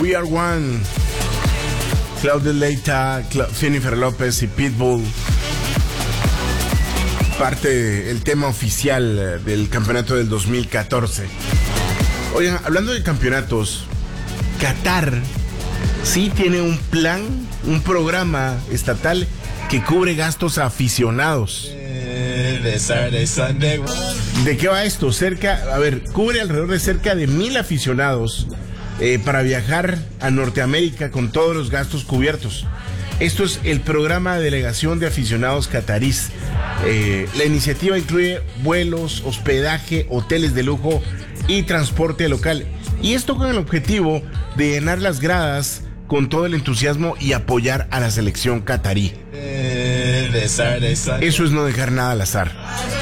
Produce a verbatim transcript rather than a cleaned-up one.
We Are One, Claudio Leita, Cla- Jennifer López y Pitbull. Parte del tema oficial del campeonato del dos mil catorce. Oigan, hablando de campeonatos, Qatar sí tiene un plan, un programa estatal que cubre gastos a aficionados. ¿De qué va esto? Cerca, a ver, cubre alrededor de cerca de mil aficionados eh, para viajar a Norteamérica con todos los gastos cubiertos. Esto es el programa de delegación de aficionados catarís. Eh, la iniciativa incluye vuelos, hospedaje, hoteles de lujo y transporte local. Y esto con el objetivo de llenar las gradas con todo el entusiasmo y apoyar a la selección catarí. Eso es no dejar nada al azar.